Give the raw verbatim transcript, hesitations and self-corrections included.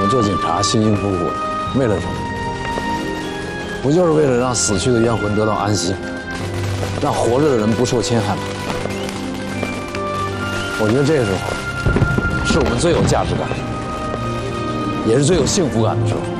做警察辛辛苦苦的，为了什么？不就是为了让死去的冤魂得到安息，让活着的人不受侵害吗？我觉得这个时候，是我们最有价值感，也是最有幸福感的时候。